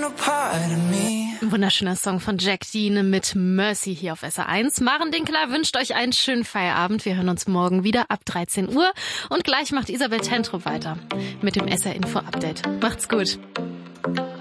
Ein wunderschöner Song von Jack Dean mit Mercy hier auf SR1. Maren Dinkler wünscht euch einen schönen Feierabend. Wir hören uns morgen wieder ab 13 Uhr. Und gleich macht Isabel Tentrup weiter mit dem SR Info Update. Macht's gut.